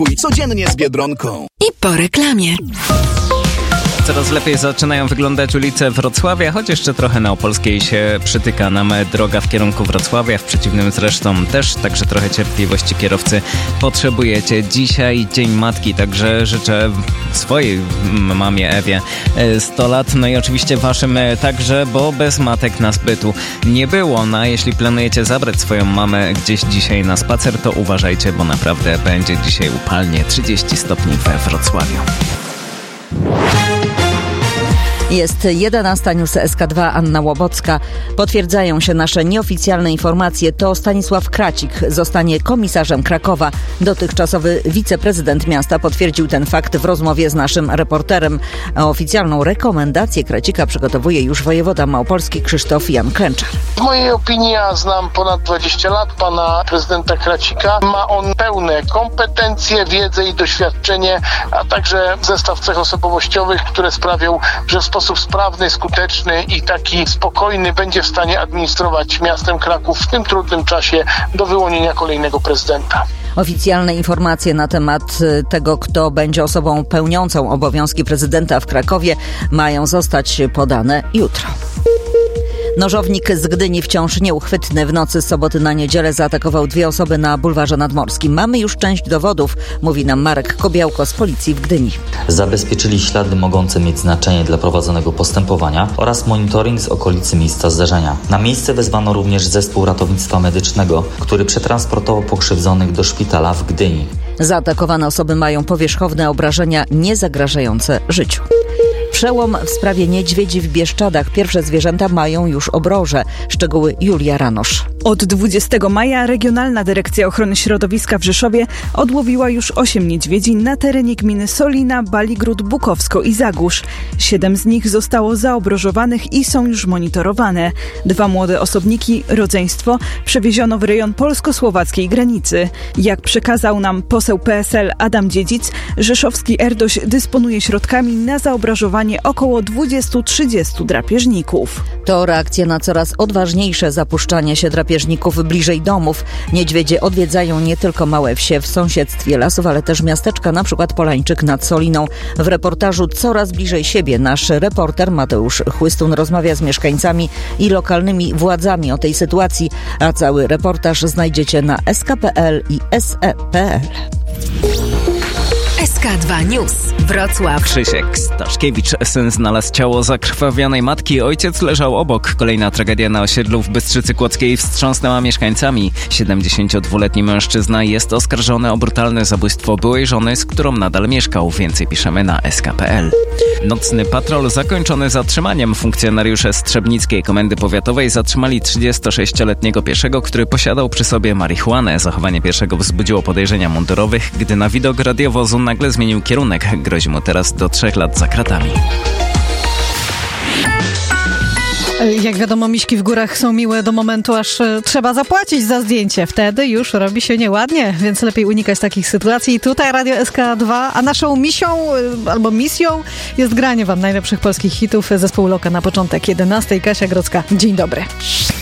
Smakuj codziennie z Biedronką. I po reklamie. Coraz lepiej zaczynają wyglądać ulice Wrocławia, choć jeszcze trochę na Opolskiej się przytyka nam droga w kierunku Wrocławia, w przeciwnym zresztą też, także trochę cierpliwości kierowcy potrzebujecie. Dzisiaj Dzień Matki, także życzę swojej mamie Ewie 100 lat, no i oczywiście waszym także, bo bez matek nas bytu nie było. No a jeśli planujecie zabrać swoją mamę gdzieś dzisiaj na spacer, to uważajcie, bo naprawdę będzie dzisiaj upalnie, 30 stopni we Wrocławiu. Jest 11, news SK2, Anna Łobocka. Potwierdzają się nasze nieoficjalne informacje. To Stanisław Kracik zostanie komisarzem Krakowa. Dotychczasowy wiceprezydent miasta potwierdził ten fakt w rozmowie z naszym reporterem. A oficjalną rekomendację Kracika przygotowuje już wojewoda małopolski Krzysztof Jan Klęczar. W mojej opinii, ja znam ponad 20 lat pana prezydenta Kracika. Ma on pełne kompetencje, wiedzę i doświadczenie, a także zestaw cech osobowościowych, które sprawią, że w sposób sprawny, skuteczny i taki spokojny będzie w stanie administrować miastem Kraków w tym trudnym czasie do wyłonienia kolejnego prezydenta. Oficjalne informacje na temat tego, kto będzie osobą pełniącą obowiązki prezydenta w Krakowie, mają zostać podane jutro. Nożownik z Gdyni wciąż nieuchwytny. W nocy z soboty na niedzielę zaatakował 2 osoby na bulwarze nadmorskim. Mamy już część dowodów, mówi nam Marek Kobiałko z policji w Gdyni. Zabezpieczyli ślady mogące mieć znaczenie dla prowadzonego postępowania oraz monitoring z okolicy miejsca zdarzenia. Na miejsce wezwano również zespół ratownictwa medycznego, który przetransportował pokrzywdzonych do szpitala w Gdyni. Zaatakowane osoby mają powierzchowne obrażenia niezagrażające życiu. Przełom w sprawie niedźwiedzi w Bieszczadach. Pierwsze zwierzęta mają już obroże. Szczegóły Julia Ranosz. Od 20 maja Regionalna Dyrekcja Ochrony Środowiska w Rzeszowie odłowiła już 8 niedźwiedzi na terenie gminy Solina, Baligród, Bukowsko i Zagórz. 7 z nich zostało zaobrożowanych i są już monitorowane. 2 młode osobniki, rodzeństwo, przewieziono w rejon polsko-słowackiej granicy. Jak przekazał nam poseł PSL Adam Dziedzic, rzeszowski RDOŚ dysponuje środkami na zaobrażowanie około 20-30 drapieżników. To reakcja na coraz odważniejsze zapuszczanie się drapieżników bliżej domów. Niedźwiedzie odwiedzają nie tylko małe wsie w sąsiedztwie lasów, ale też miasteczka, np. Polańczyk nad Soliną. W reportażu Coraz bliżej siebie nasz reporter Mateusz Chłystun rozmawia z mieszkańcami i lokalnymi władzami o tej sytuacji, a cały reportaż znajdziecie na sk.pl i se.pl. SK2 News. Wrocław. Krzysiek Staszkiewicz. Syn znalazł ciało zakrwawionej matki. Ojciec leżał obok. Kolejna tragedia na osiedlu w Bystrzycy Kłodzkiej wstrząsnęła mieszkańcami. 72-letni mężczyzna jest oskarżony o brutalne zabójstwo byłej żony, z którą nadal mieszkał. Więcej piszemy na sk.pl. Nocny patrol zakończony zatrzymaniem. Funkcjonariusze Strzebnickiej Komendy Powiatowej zatrzymali 36-letniego pieszego, który posiadał przy sobie marihuanę. Zachowanie pieszego wzbudziło podejrzenia mundurowych, gdy na widok radiowozu nagle zmienił kierunek. Grozi mu teraz do 3 lat za kratami. Jak wiadomo, miśki w górach są miłe do momentu, aż trzeba zapłacić za zdjęcie. Wtedy już robi się nieładnie, więc lepiej unikać takich sytuacji. Tutaj Radio SK2, a naszą misią albo misją jest granie wam najlepszych polskich hitów. Zespół Loka na początek 11. Kasia Grodzka. Dzień dobry.